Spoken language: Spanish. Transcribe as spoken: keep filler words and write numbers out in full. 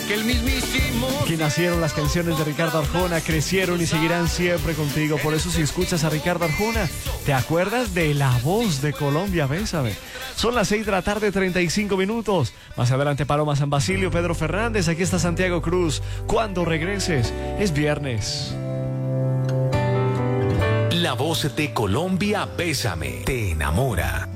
que el mismísimo. Que nacieron las canciones de Ricardo Arjona, crecieron y seguirán siempre contigo. Por eso si escuchas a Ricardo Arjona, ¿te acuerdas de la voz de Colombia? Bésame. Son las seis de la tarde, treinta y cinco minutos. Más adelante Paloma San Basilio, Pedro Fernández. Aquí está Santiago Cruz. Cuando regreses, es viernes. La voz de Colombia, Bésame, te enamora.